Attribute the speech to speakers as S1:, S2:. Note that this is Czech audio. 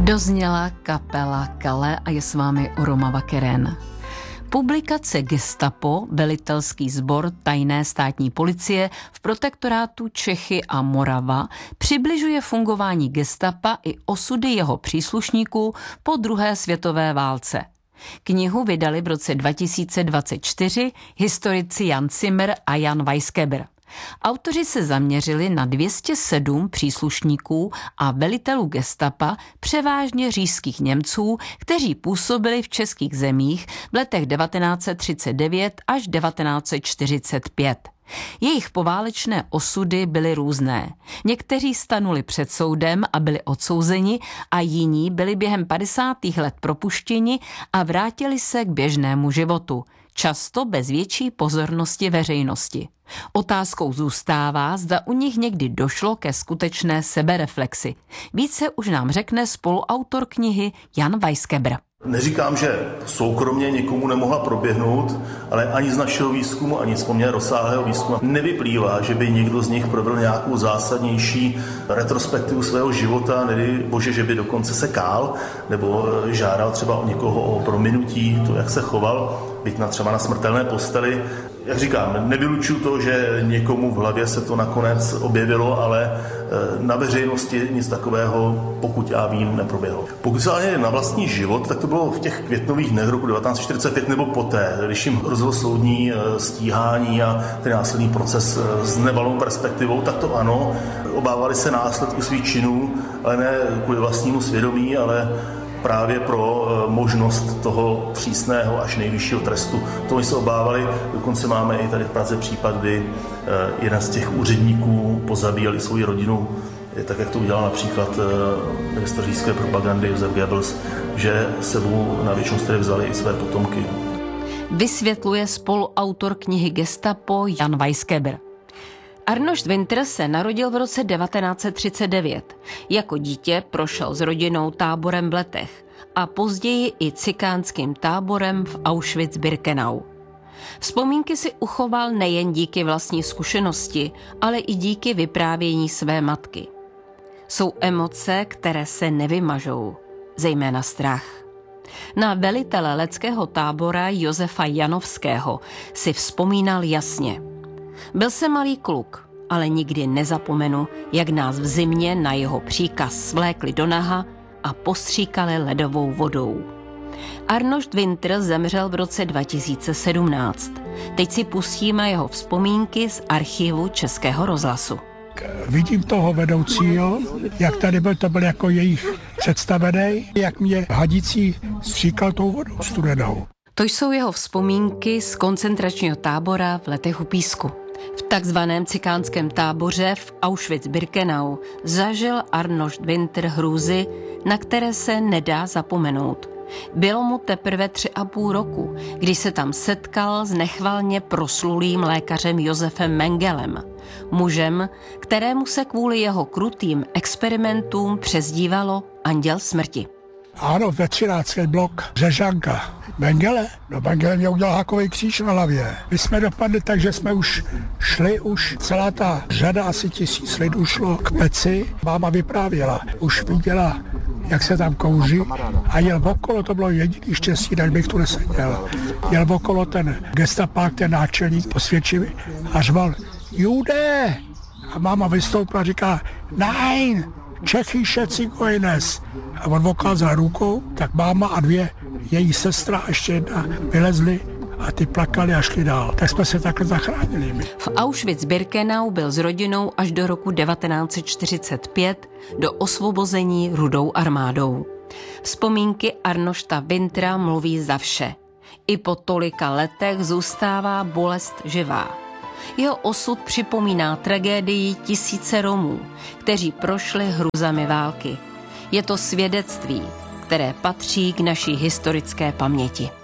S1: Dozněla kapela Kale a je s vámi Roma Vakeren. Publikace Gestapo, velitelský sbor tajné státní policie v protektorátu Čechy a Morava, přibližuje fungování gestapa i osudy jeho příslušníků po druhé světové válce. Knihu vydali v roce 2024 historici Jan Zimmer a Jan Weisgeber. Autoři se zaměřili na 207 příslušníků a velitelů gestapa, převážně říšských Němců, kteří působili v českých zemích v letech 1939 až 1945. Jejich poválečné osudy byly různé. Někteří stanuli před soudem a byli odsouzeni a jiní byli během 50. let propuštěni a vrátili se k běžnému životu, často bez větší pozornosti veřejnosti. Otázkou zůstává, zda u nich někdy došlo ke skutečné sebereflexi. Více už nám řekne spoluautor knihy Jan Weisgeber.
S2: Neříkám, že soukromně někomu nemohla proběhnout, ale ani z našeho výzkumu, ani z poměrně rozsáhlého výzkumu nevyplývá, že by někdo z nich provedl nějakou zásadnější retrospektivu svého života, nedej bože, že by dokonce se kál, nebo žádal třeba o někoho o prominutí, to, jak se choval, byť třeba na smrtelné posteli. Jak říkám, nevylučuju to, že někomu v hlavě se to nakonec objevilo, ale na veřejnosti nic takového, pokud já vím, neproběhlo. Pokud se ale na vlastní život, tak to bylo v těch květnových dnech roku 1945 nebo poté, když jim hrozilo soudní stíhání a ten následný proces s nevalnou perspektivou, tak to ano, obávali se následku svých činů, ale ne kvůli vlastnímu svědomí, ale právě pro možnost toho přísného až nejvyššího trestu. To oni se obávali, dokonce máme i tady v Praze případ, kdy jeden z těch úředníků pozabíjel i svou rodinu, tak jak to udělal například ministr říšské propagandy Josef Goebbels, že sebou na věčnost vzali i své potomky.
S1: Vysvětluje spoluautor knihy Gestapo Jan Weisgeber. Arnošt Winter se narodil v roce 1939. Jako dítě prošel s rodinou táborem v Letech a později i cikánským táborem v Auschwitz-Birkenau. Vzpomínky si uchoval nejen díky vlastní zkušenosti, ale i díky vyprávění své matky. Jsou emoce, které se nevymažou, zejména strach. Na velitele leteckého tábora Josefa Janovského si vzpomínal jasně. Byl jsem malý kluk, ale nikdy nezapomenu, jak nás v zimě na jeho příkaz svlékli do naha a postříkali ledovou vodou. Arnošt Winter zemřel v roce 2017. Teď si pustíme jeho vzpomínky z archivu Českého rozhlasu.
S3: Vidím toho vedoucího, jak tady byl, to byl jako jejich představený, jak mě hadící stříkal tou vodou studenou.
S1: To jsou jeho vzpomínky z koncentračního tábora v Letech u Písku. V takzvaném cikánském táboře v Auschwitz-Birkenau zažil Arnošt Winter hrůzy, na které se nedá zapomenout. Bylo mu teprve 3,5 roku, když se tam setkal s nechvalně proslulým lékařem Josefem Mengelem, mužem, kterému se kvůli jeho krutým experimentům přezdívalo Anděl smrti.
S3: Ano, ve 13. blok Řežanka. Mengele? No Mengele mě udělal hákový kříž na hlavě. My jsme dopadli tak, že jsme už šli, celá ta řada, asi 1000 lidí šlo k peci. Máma vyprávěla, už viděla, jak se tam kouří a jel okolo, to bylo jediný štěstí, tak bych tu neseděl. Jel okolo ten gestapák, ten náčelník posvědčivý a řval, Jude! A máma vystoupila a říká, nein! Čechische Zigeuners. A on ukázal rukou, tak máma a 2 její sestra a ještě jedna vylezli a ty plakali a šli dál. Tak jsme se takhle zachránili.
S1: V Auschwitz-Birkenau byl s rodinou až do roku 1945 do osvobození Rudou armádou. Vzpomínky Arnošta Wintera mluví za vše. I po tolika letech zůstává bolest živá. Jeho osud připomíná tragédii tisíce Romů, kteří prošli hrůzami války. Je to svědectví, které patří k naší historické paměti.